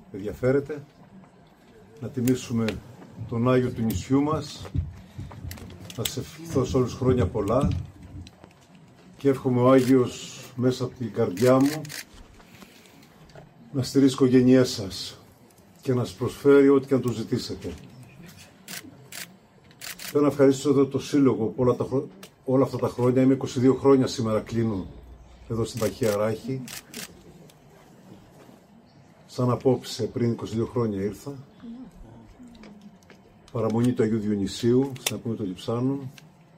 ενδιαφέρεται, να τιμήσουμε τον Άγιο του νησιού μας, να σε ευχηθώ σε όλους χρόνια πολλά και εύχομαι ο Άγιος μέσα από την καρδιά μου να στηρίζει τις οικογένειές σας και να σας προσφέρει ό,τι και αν του ζητήσετε. Θέλω να ευχαριστήσω εδώ το Σύλλογο που όλα αυτά τα χρόνια, είμαι 22 χρόνια σήμερα κλείνω εδώ στην Παχαία Ράχη. Σαν απόψε πριν 22 χρόνια ήρθα. Παραμονή του Αγίου Διονυσίου, στην Ακούνη των Λειψάνων.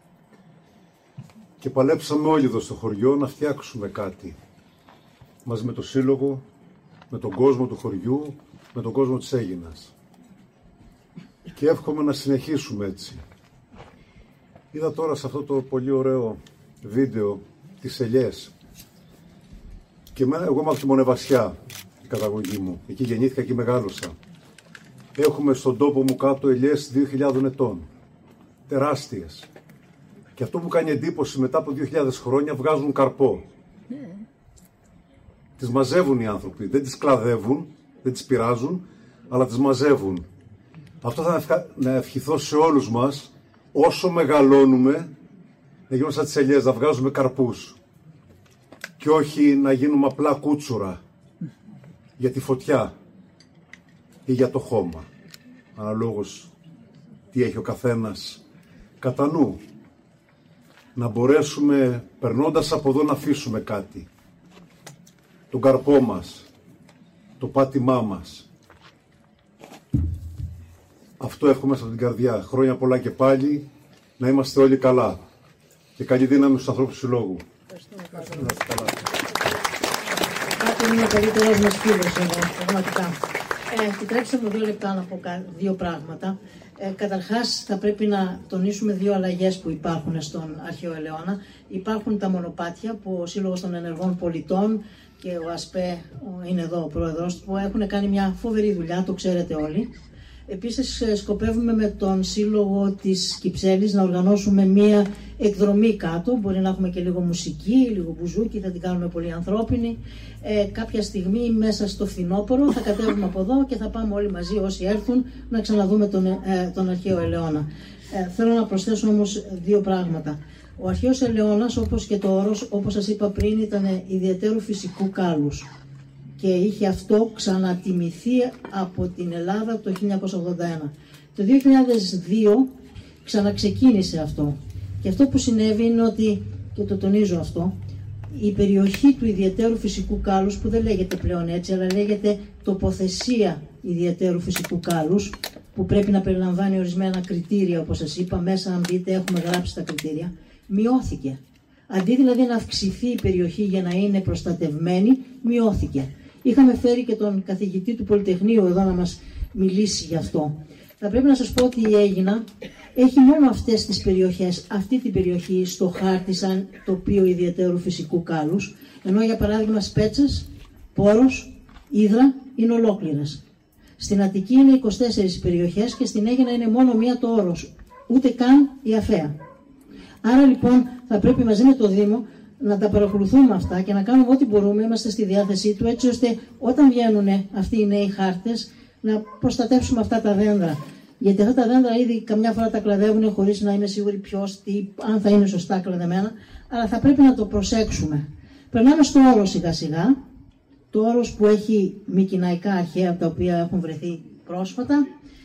Και παλέψαμε όλοι εδώ στο χωριό να φτιάξουμε κάτι. Μαζί με το Σύλλογο, με τον κόσμο του χωριού, με τον κόσμο της Αίγινας. Και εύχομαι να συνεχίσουμε έτσι. Είδα τώρα σε αυτό το πολύ ωραίο βίντεο τις ελιές. Και εγώ είμαι από τη Μονεβασιά, η καταγωγή μου. Εκεί γεννήθηκα και μεγάλωσα. Έχουμε στον τόπο μου κάτω ελιές 2.000 ετών. Τεράστιες. Και αυτό που κάνει εντύπωση, μετά από 2.000 χρόνια βγάζουν καρπό. Τις μαζεύουν οι άνθρωποι. Δεν τις κλαδεύουν, δεν τις πειράζουν, αλλά τις μαζεύουν. Αυτό θα να ευχηθώ σε όλους μας, όσο μεγαλώνουμε, να γίνουμε σαν τις ελιές, να βγάζουμε καρπούς. Και όχι να γίνουμε απλά κούτσουρα για τη φωτιά ή για το χώμα. Αναλόγως τι έχει ο καθένας κατά νου. Να μπορέσουμε, περνώντας από εδώ, να αφήσουμε κάτι. Τον καρπό μας, το πάτημά μας. Αυτό εύχομαι από την καρδιά. Χρόνια πολλά και πάλι, να είμαστε όλοι καλά. Και καλή δύναμη στους ανθρώπους του Συλλόγου. Κάτι είναι ο καλύτερος μας φίλος εδώ, πραγματικά. Επιτρέψτε μου 2 λεπτά να πω δύο πράγματα. Καταρχάς, θα πρέπει να τονίσουμε 2 αλλαγές που υπάρχουν στον Αρχαίο Ελαιώνα. Υπάρχουν τα μονοπάτια που ο Σύλλογος των Ενεργών Πολιτών και ο ΑΣΠΕ, είναι εδώ ο πρόεδρος, που έχουν κάνει μια φοβερή δουλειά, το ξέρετε όλοι. Επίσης, σκοπεύουμε με τον Σύλλογο της Κυψέλης να οργανώσουμε μία εκδρομή κάτω. Μπορεί να έχουμε και λίγο μουσική, λίγο μπουζούκι, θα την κάνουμε πολύ ανθρώπινη. Κάποια στιγμή μέσα στο φθινόπωρο θα κατέβουμε από εδώ και θα πάμε όλοι μαζί, όσοι έρθουν, να ξαναδούμε τον Αρχαίο Ελαιώνα. Θέλω να προσθέσω όμως 2 πράγματα. Ο Αρχαίος Ελαιώνας, όπως και το όρος, όπως σας είπα πριν, ήταν ιδιαίτερου φυσικού κάλους. Και είχε αυτό ξανατιμηθεί από την Ελλάδα το 1981. Το 2002 ξαναξεκίνησε αυτό. Και αυτό που συνέβη είναι ότι, και το τονίζω αυτό, η περιοχή του ιδιαιτέρου φυσικού κάλους, που δεν λέγεται πλέον έτσι, αλλά λέγεται τοποθεσία ιδιαιτέρου φυσικού κάλους, που πρέπει να περιλαμβάνει ορισμένα κριτήρια, όπως σας είπα, μέσα αν δείτε έχουμε γράψει τα κριτήρια, μειώθηκε. Αντί δηλαδή να αυξηθεί η περιοχή για να είναι προστατευμένη, μειώθηκε. Είχαμε φέρει και τον καθηγητή του Πολυτεχνείου εδώ να μας μιλήσει γι' αυτό. Θα πρέπει να σας πω ότι η Αίγινα έχει μόνο αυτές τις περιοχές, αυτή την περιοχή στο χάρτη σαν τοπίο ιδιαιτέρου φυσικού κάλους, ενώ για παράδειγμα Σπέτσες, Πόρος, Ύδρα είναι ολόκληρες. Στην Αττική είναι 24 περιοχές και στην Αίγινα είναι μόνο μία το Όρος, ούτε καν η Αφαία. Άρα λοιπόν θα πρέπει μαζί με το Δήμο να τα παρακολουθούμε αυτά και να κάνουμε ό,τι μπορούμε, είμαστε στη διάθεσή του, έτσι ώστε όταν βγαίνουν αυτοί οι νέοι χάρτες να προστατεύσουμε αυτά τα δέντρα. Γιατί αυτά τα δέντρα ήδη καμιά φορά τα κλαδεύουν χωρίς να είναι σίγουροι ποιος, τι, αν θα είναι σωστά κλαδεμένα, αλλά θα πρέπει να το προσέξουμε. Περνάμε στο Όρος σιγά σιγά, το Όρος που έχει μικηναϊκά αρχαία τα οποία έχουν βρεθεί πρόσφατα,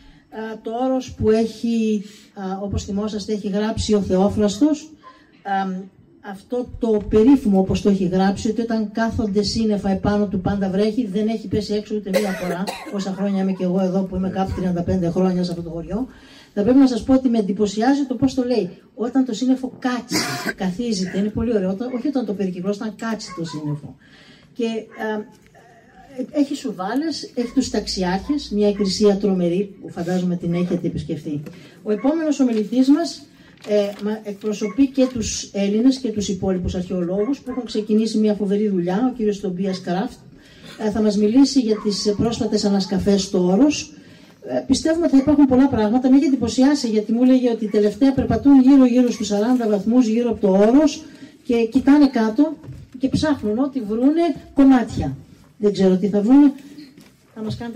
το Όρος που έχει, όπως θυμόσαστε, έχει γράψει ο Θεόφραστος, αυτό το περίφημο όπως το έχει γράψει, ότι όταν κάθονται σύννεφα επάνω του πάντα βρέχει, δεν έχει πέσει έξω ούτε μία φορά. Όσα χρόνια είμαι και εγώ εδώ που είμαι κάπου 35 χρόνια σε αυτό το χωριό. Θα πρέπει να σας πω ότι με εντυπωσιάζει το πώς το λέει. Όταν το σύννεφο κάτσει, καθίζεται, είναι πολύ ωραίο. Όχι όταν το περικυκλώσει, όταν κάτσει το σύννεφο. Και έχει σουβάλες, έχει τους ταξιάρχες, μια εκκλησία τρομερή που φαντάζομαι την έχετε επισκεφτεί. Ο επόμενος ομιλητής μας εκπροσωπεί και τους Έλληνες και τους υπόλοιπους αρχαιολόγους που έχουν ξεκινήσει μια φοβερή δουλειά, ο κύριος Τομπίας Κράφτ. Θα μας μιλήσει για τις πρόσφατες ανασκαφές στο Όρος. Πιστεύουμε ότι θα υπάρχουν πολλά πράγματα. Με έχει εντυπωσιάσει γιατί μου έλεγε ότι τελευταία περπατούν γύρω στους 40 βαθμούς γύρω από το Όρος και κοιτάνε κάτω και ψάχνουν ό,τι βρούνε κομμάτια. Δεν ξέρω τι θα βρούνε. Θα μας κάνετε